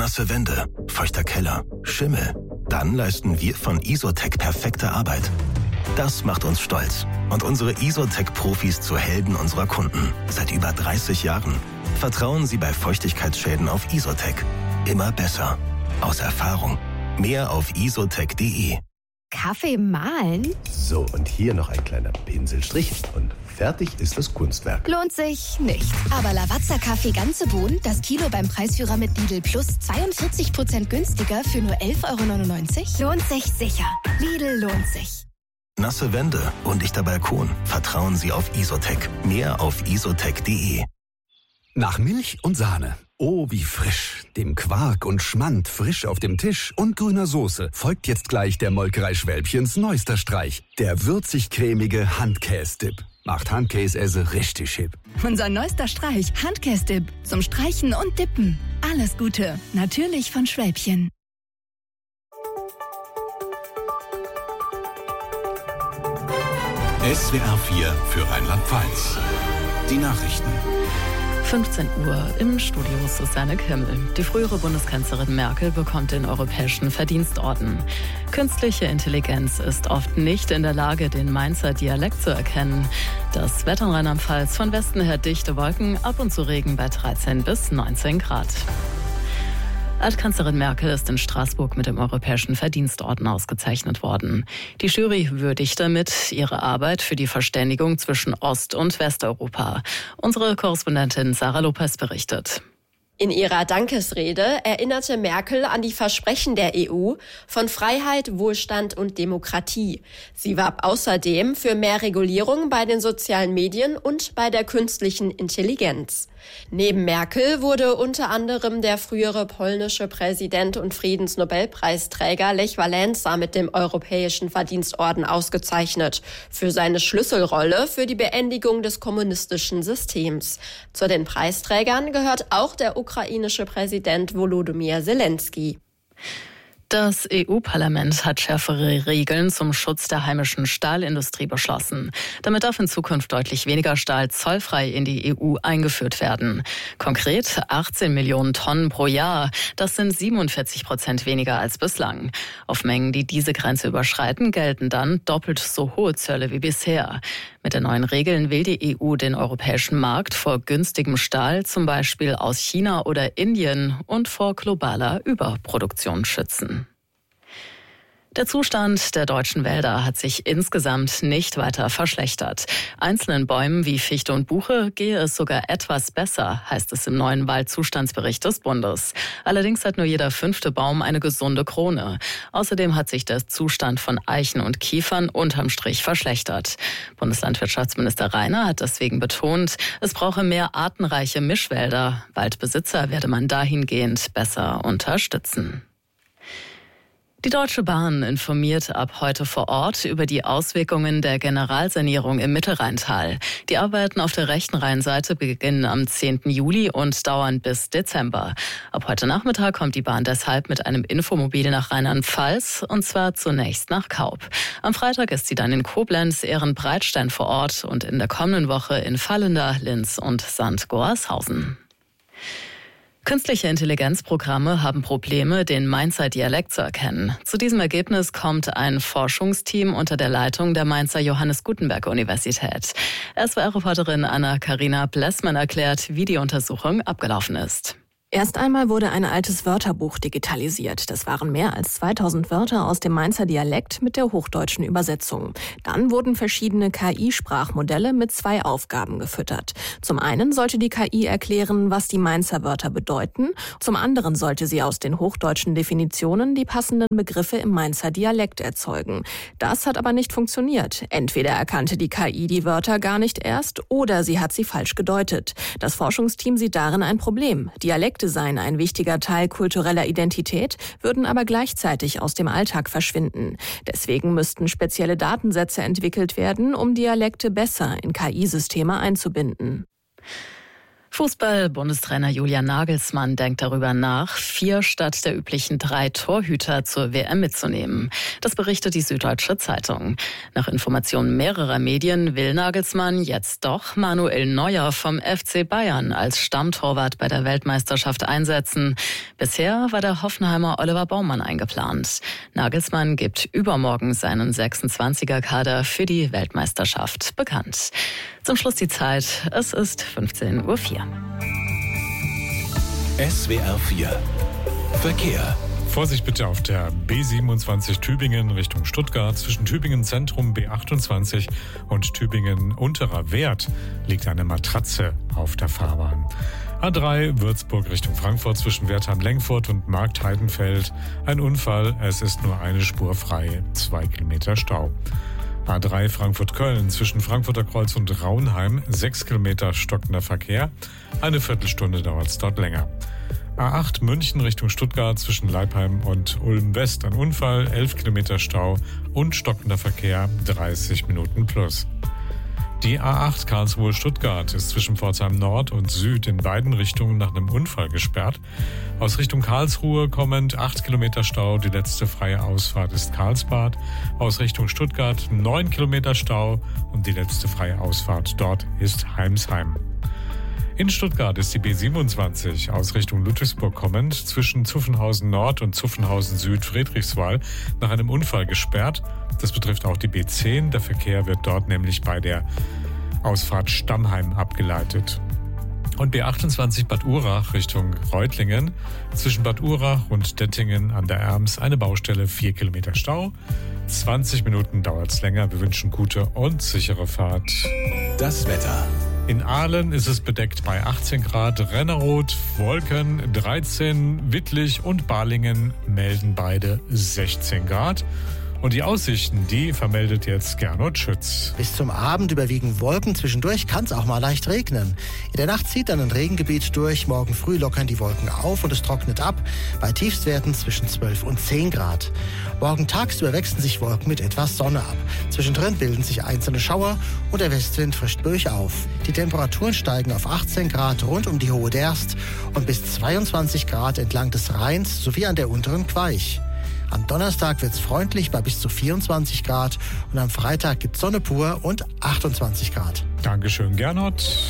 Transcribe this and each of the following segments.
nasse Wände, feuchter Keller, Schimmel? Dann leisten wir von Isotec perfekte Arbeit. Das macht uns stolz und unsere Isotec-Profis zu Helden unserer Kunden. Seit über 30 Jahren. Vertrauen Sie bei Feuchtigkeitsschäden auf Isotec. Immer besser. Aus Erfahrung. Mehr auf isotec.de. Kaffee mahlen? So, und hier noch ein kleiner Pinselstrich und fertig ist das Kunstwerk. Lohnt sich nicht. Aber Lavazza-Kaffee ganze Bohnen, das Kilo beim Preisführer mit Lidl Plus 42% günstiger für nur 11,99 €? Lohnt sich sicher. Lidl lohnt sich. Nasse Wände, undichter Balkon. Vertrauen Sie auf Isotec. Mehr auf isotec.de. Nach Milch und Sahne. Oh, wie frisch. Dem Quark und Schmand frisch auf dem Tisch und grüner Soße folgt jetzt gleich der Molkerei Schwälbchens neuester Streich. Der würzig-cremige Handkäse-Dip. Macht Handkäse richtig hip. Unser neuester Streich, Handkäse-Dip. Zum Streichen und Dippen. Alles Gute. Natürlich von Schwälbchen. SWR 4 für Rheinland-Pfalz. Die Nachrichten. 15 Uhr im Studio Susanne Kimmel. Die frühere Bundeskanzlerin Merkel bekommt den Europäischen Verdienstorden. Künstliche Intelligenz ist oft nicht in der Lage, den Mainzer Dialekt zu erkennen. Das Wetter in Rheinland-Pfalz: von Westen her dichte Wolken, ab und zu Regen bei 13 bis 19 Grad. Altkanzlerin Merkel ist in Straßburg mit dem Europäischen Verdienstorden ausgezeichnet worden. Die Jury würdigt damit ihre Arbeit für die Verständigung zwischen Ost- und Westeuropa. Unsere Korrespondentin Sarah Lopez berichtet. In ihrer Dankesrede erinnerte Merkel an die Versprechen der EU von Freiheit, Wohlstand und Demokratie. Sie warb außerdem für mehr Regulierung bei den sozialen Medien und bei der künstlichen Intelligenz. Neben Merkel wurde unter anderem der frühere polnische Präsident und Friedensnobelpreisträger Lech Wałęsa mit dem Europäischen Verdienstorden ausgezeichnet für seine Schlüsselrolle für die Beendigung des kommunistischen Systems. Zu den Preisträgern gehört auch der ukrainische Präsident Volodymyr Zelensky. Das EU-Parlament hat schärfere Regeln zum Schutz der heimischen Stahlindustrie beschlossen. Damit darf in Zukunft deutlich weniger Stahl zollfrei in die EU eingeführt werden. Konkret 18 Millionen Tonnen pro Jahr. Das sind 47% weniger als bislang. Auf Mengen, die diese Grenze überschreiten, gelten dann doppelt so hohe Zölle wie bisher. Mit den neuen Regeln will die EU den europäischen Markt vor günstigem Stahl, zum Beispiel aus China oder Indien, und vor globaler Überproduktion schützen. Der Zustand der deutschen Wälder hat sich insgesamt nicht weiter verschlechtert. Einzelnen Bäumen wie Fichte und Buche gehe es sogar etwas besser, heißt es im neuen Waldzustandsbericht des Bundes. Allerdings hat nur jeder 5. Baum eine gesunde Krone. Außerdem hat sich der Zustand von Eichen und Kiefern unterm Strich verschlechtert. Bundeslandwirtschaftsminister Rainer hat deswegen betont, es brauche mehr artenreiche Mischwälder. Waldbesitzer werde man dahingehend besser unterstützen. Die Deutsche Bahn informiert ab heute vor Ort über die Auswirkungen der Generalsanierung im Mittelrheintal. Die Arbeiten auf der rechten Rheinseite beginnen am 10. Juli und dauern bis Dezember. Ab heute Nachmittag kommt die Bahn deshalb mit einem Infomobil nach Rheinland-Pfalz, und zwar zunächst nach Kaub. Am Freitag ist sie dann in Koblenz, Ehrenbreitstein vor Ort und in der kommenden Woche in Vallenda, Linz und St. Goarshausen. Künstliche Intelligenzprogramme haben Probleme, den Mainzer Dialekt zu erkennen. Zu diesem Ergebnis kommt ein Forschungsteam unter der Leitung der Mainzer Johannes Gutenberg Universität. SWR-Reporterin Anna-Karina Blessmann erklärt, wie die Untersuchung abgelaufen ist. Erst einmal wurde ein altes Wörterbuch digitalisiert. Das waren mehr als 2000 Wörter aus dem Mainzer Dialekt mit der hochdeutschen Übersetzung. Dann wurden verschiedene KI-Sprachmodelle mit 2 Aufgaben gefüttert. Zum einen sollte die KI erklären, was die Mainzer Wörter bedeuten. Zum anderen sollte sie aus den hochdeutschen Definitionen die passenden Begriffe im Mainzer Dialekt erzeugen. Das hat aber nicht funktioniert. Entweder erkannte die KI die Wörter gar nicht erst oder sie hat sie falsch gedeutet. Das Forschungsteam sieht darin ein Problem. Dialekte seien ein wichtiger Teil kultureller Identität, würden aber gleichzeitig aus dem Alltag verschwinden. Deswegen müssten spezielle Datensätze entwickelt werden, um Dialekte besser in KI-Systeme einzubinden. Fußball-Bundestrainer Julian Nagelsmann denkt darüber nach, 4 statt der üblichen 3 Torhüter zur WM mitzunehmen. Das berichtet die Süddeutsche Zeitung. Nach Informationen mehrerer Medien will Nagelsmann jetzt doch Manuel Neuer vom FC Bayern als Stammtorwart bei der Weltmeisterschaft einsetzen. Bisher war der Hoffenheimer Oliver Baumann eingeplant. Nagelsmann gibt übermorgen seinen 26er-Kader für die Weltmeisterschaft bekannt. Zum Schluss die Zeit. Es ist 15:04 Uhr. SWR 4 Verkehr. Vorsicht bitte auf der B27 Tübingen Richtung Stuttgart. Zwischen Tübingen Zentrum B28 und Tübingen Unterer Wert liegt eine Matratze auf der Fahrbahn. A3 Würzburg Richtung Frankfurt zwischen Wertheim-Lengfurt und Markt-Heidenfeld. Ein Unfall, es ist nur eine Spur frei, 2 Kilometer Stau. A3 Frankfurt-Köln zwischen Frankfurter Kreuz und Raunheim, 6 Kilometer stockender Verkehr. Eine Viertelstunde dauert es dort länger. A8 München Richtung Stuttgart zwischen Leipheim und Ulm-West ein Unfall, 11 Kilometer Stau und stockender Verkehr, 30 Minuten plus. Die A8 Karlsruhe-Stuttgart ist zwischen Pforzheim Nord und Süd in beiden Richtungen nach einem Unfall gesperrt. Aus Richtung Karlsruhe kommend 8 Kilometer Stau, die letzte freie Ausfahrt ist Karlsbad. Aus Richtung Stuttgart 9 Kilometer Stau und die letzte freie Ausfahrt dort ist Heimsheim. In Stuttgart ist die B27 aus Richtung Ludwigsburg kommend zwischen Zuffenhausen Nord und Zuffenhausen Süd Friedrichswald nach einem Unfall gesperrt. Das betrifft auch die B10. Der Verkehr wird dort nämlich bei der Ausfahrt Stammheim abgeleitet. Und B28 Bad Urach Richtung Reutlingen. Zwischen Bad Urach und Dettingen an der Erms eine Baustelle, 4 Kilometer Stau. 20 Minuten dauert es länger. Wir wünschen gute und sichere Fahrt. Das Wetter. In Aalen ist es bedeckt bei 18 Grad, Renneroth, Wolken 13, Wittlich und Balingen melden beide 16 Grad. Und die Aussichten, die vermeldet jetzt Gernot Schütz. Bis zum Abend überwiegen Wolken, zwischendurch kann es auch mal leicht regnen. In der Nacht zieht dann ein Regengebiet durch, morgen früh lockern die Wolken auf und es trocknet ab, bei Tiefstwerten zwischen 12 und 10 Grad. Morgen tagsüber wechseln sich Wolken mit etwas Sonne ab. Zwischendrin bilden sich einzelne Schauer und der Westwind frischt böig auf. Die Temperaturen steigen auf 18 Grad rund um die Hohe Derst und bis 22 Grad entlang des Rheins sowie an der unteren Queich. Am Donnerstag wird's freundlich bei bis zu 24 Grad und am Freitag gibt's Sonne pur und 28 Grad. Dankeschön, Gernot.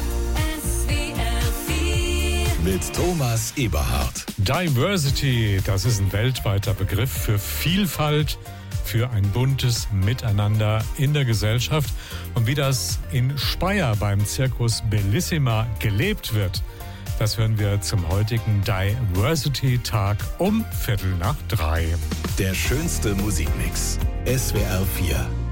Mit Thomas Eberhardt. Diversity, das ist ein weltweiter Begriff für Vielfalt, für ein buntes Miteinander in der Gesellschaft. Und wie das in Speyer beim Circus Bellissima gelebt wird, das hören wir zum heutigen Diversity-Tag um 2:45. Der schönste Musikmix. SWR 4.